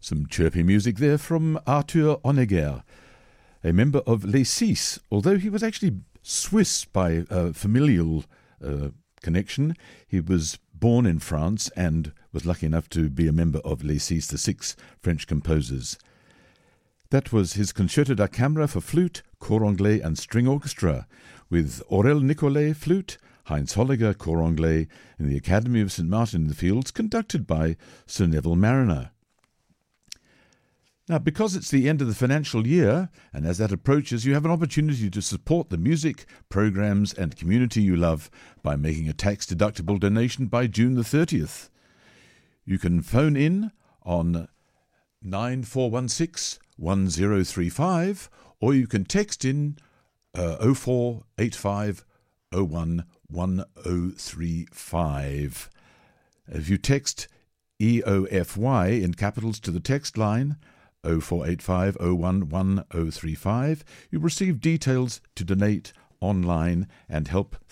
Some chirpy music there from Arthur Honegger, a member of Les Six, although he was actually Swiss by familial connection. He was born in France and was lucky enough to be a member of Les Six, the six French composers. That was his Concerto da Camera for flute, cor anglais and string orchestra, with Aurel Nicolet, flute, Heinz Holliger, cor anglais, in the Academy of St. Martin in the Fields, conducted by Sir Neville Marriner. Now, because it's the end of the financial year, and as that approaches, you have an opportunity to support the music, programs and community you love by making a tax-deductible donation by June the 30th. You can phone in on 9416 1035, or you can text in 0485 01 1035. If you text EOFY in capitals to the text line 0485 01 1035, you receive details to donate online and help